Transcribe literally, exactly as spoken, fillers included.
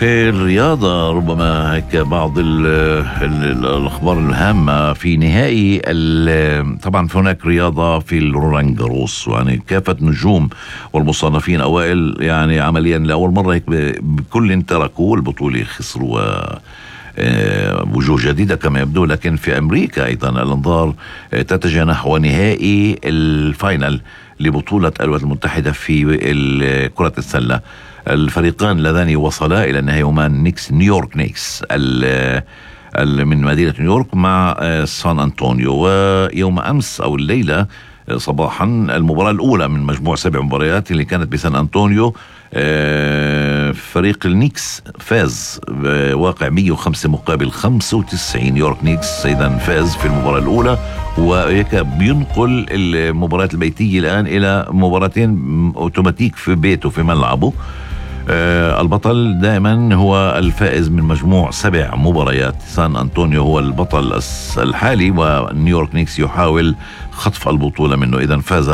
في الرياضة ربما هيك بعض ال ال الأخبار الهامة في نهائي. طبعا هناك رياضة في الرولان جاروس، يعني كافة نجوم والمصنفين أوائل، يعني عمليا لأول مرة هيك بكل تركوا البطولة، خسروا وجوه جديدة كما يبدو. لكن في أمريكا أيضا الأنظار تتجه نحو نهائي الفاينل لبطولة الولايات المتحدة في كرة السلة. الفريقان اللذان وصلا إلى النهائي هما نيكس نيويورك نيكس من مدينة نيويورك مع سان أنطونيو. ويوم أمس أو الليلة صباحا المباراة الأولى من مجموع سبع مباريات اللي كانت بسان أنطونيو، فريق النيكس فاز بواقع مية وخمسة مقابل خمسة وتسعين. نيويورك نيكس أيضا فاز في المباراة الأولى، وهيك بينقل المباريات البيتية الآن إلى مباراتين أوتوماتيك في بيته في ملعبه. آه البطل دائما هو الفائز من مجموع سبع مباريات. سان أنطونيو هو البطل الحالي، ونيويورك نيكس يحاول خطف البطولة منه. إذن فاز